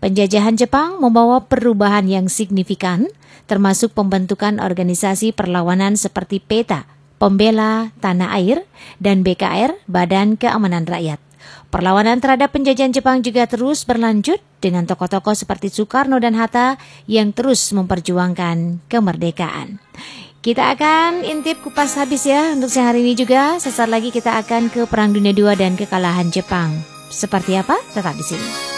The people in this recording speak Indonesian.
Penjajahan Jepang membawa perubahan yang signifikan, termasuk pembentukan organisasi perlawanan seperti PETA, Pembela Tanah Air, dan BKR, Badan Keamanan Rakyat. Perlawanan terhadap penjajahan Jepang juga terus berlanjut dengan tokoh-tokoh seperti Soekarno dan Hatta yang terus memperjuangkan kemerdekaan. Kita akan intip kupas habis ya untuk siang hari ini juga. Sesaat lagi kita akan ke Perang Dunia II dan kekalahan Jepang. Seperti apa? Tetap di sini.